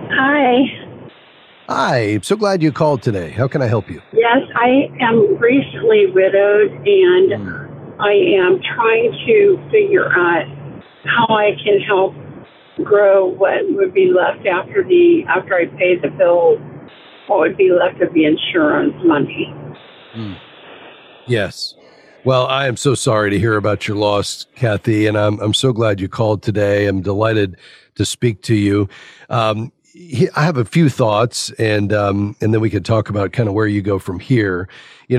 Hi. Hi, so glad you called today. How can I help you? Yes, I am recently widowed and I am trying to figure out how I can help grow what would be left after I pay the bills, what would be left of the insurance money. Yes. Well, I am so sorry to hear about your loss, Kathy, and I'm so glad you called today. I'm delighted to speak to you. I have a few thoughts, and then we could talk about kind of where you go from here.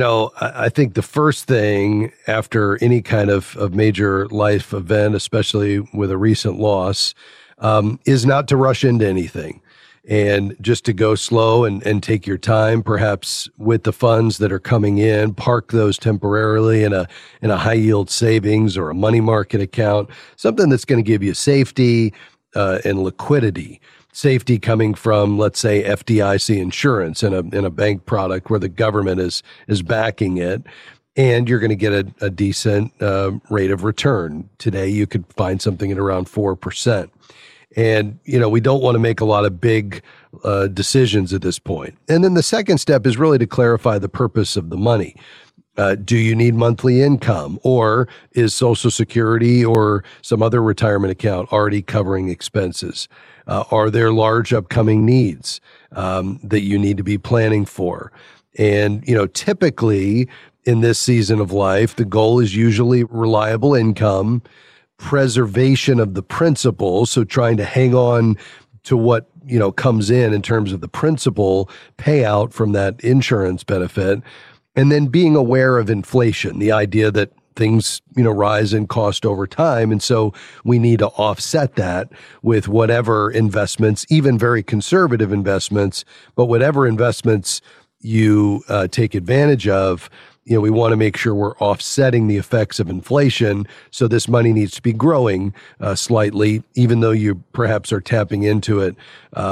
I think the first thing after any kind of major life event, especially with a recent loss, is not to rush into anything. And just to go slow and take your time, perhaps with the funds that are coming in, park those temporarily in a high yield savings or a money market account, something that's going to give you safety and liquidity. Safety coming from, let's say, FDIC insurance in a bank product where the government is backing it, and you're going to get a decent rate of return. Today, you could find something at around 4%. And, we don't want to make a lot of big decisions at this point. And then the second step is really to clarify the purpose of the money. Do you need monthly income, or is Social Security or some other retirement account already covering expenses? Are there large upcoming needs that you need to be planning for? And, typically in this season of life, the goal is usually reliable income, preservation of the principal, so trying to hang on to what comes in terms of the principal payout from that insurance benefit, and then being aware of inflation, the idea that things rise in cost over time, and so we need to offset that with whatever investments, even very conservative investments, but whatever investments you take advantage of. We want to make sure we're offsetting the effects of inflation. So this money needs to be growing slightly, even though you perhaps are tapping into it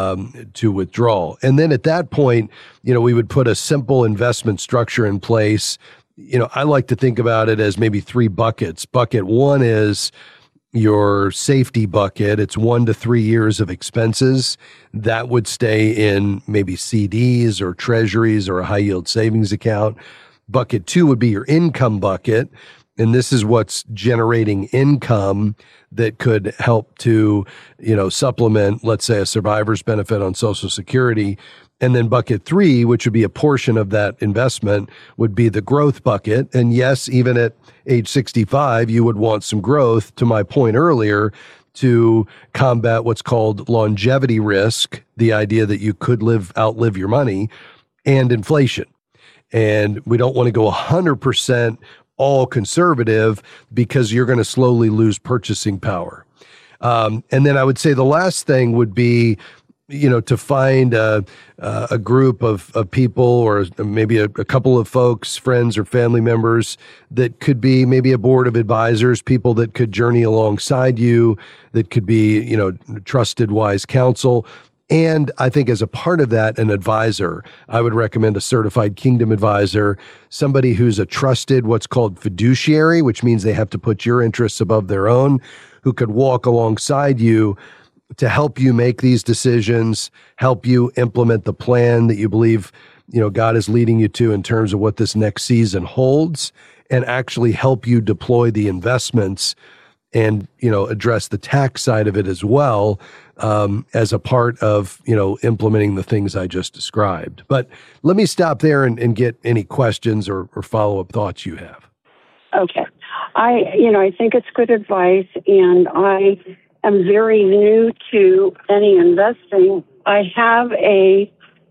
to withdrawal. And then at that point, we would put a simple investment structure in place. I like to think about it as maybe three buckets. Bucket one is your safety bucket. It's 1 to 3 years of expenses that would stay in maybe CDs or treasuries or a high yield savings account. Bucket two would be your income bucket. And this is what's generating income that could help to, supplement, let's say, a survivor's benefit on Social Security. And then bucket three, which would be a portion of that investment, would be the growth bucket. And yes, even at age 65, you would want some growth, to my point earlier, to combat what's called longevity risk, the idea that you could outlive your money, and inflation. And we don't want to go 100% all conservative because you're going to slowly lose purchasing power. And then I would say the last thing would be, to find a group of people, or maybe a couple of folks, friends or family members, that could be maybe a board of advisors, people that could journey alongside you, that could be, trusted, wise counsel. And I think as a part of that, an advisor. I would recommend a certified Kingdom advisor, somebody who's a trusted, what's called fiduciary, which means they have to put your interests above their own, who could walk alongside you to help you make these decisions, help you implement the plan that you believe, God is leading you to in terms of what this next season holds, and actually help you deploy the investments and, address the tax side of it as well, as a part of, implementing the things I just described. But let me stop there and get any questions or follow-up thoughts you have. Okay. I think it's good advice, and I am very new to any investing. I have a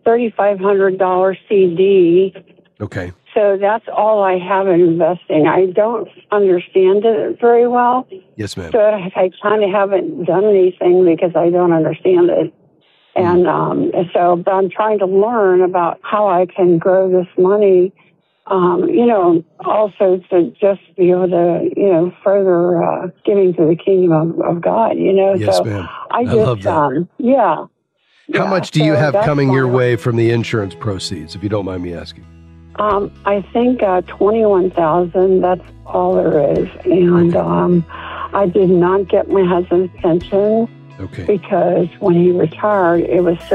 $3,500 CD. Okay. So that's all I have in investing. I don't understand it very well. Yes, ma'am. So I kind of haven't done anything because I don't understand it. And but I'm trying to learn about how I can grow this money, also to just be able to, further giving to the kingdom of God, Yes, so ma'am. I love that. Yeah. How much do you have coming your way from the insurance proceeds, if you don't mind me asking? I think 21,000. That's all there is, and I did not get my husband's pension Okay. because when he retired, it was so